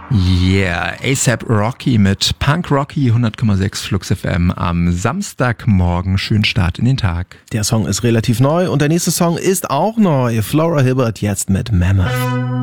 Yeah, A$AP Rocky mit Punk Rocky 100,6 Flux FM am Samstagmorgen. Schönen Start in den Tag. Der Song ist relativ neu und der nächste Song ist auch neu. Flora Hibbert jetzt mit Mammoth.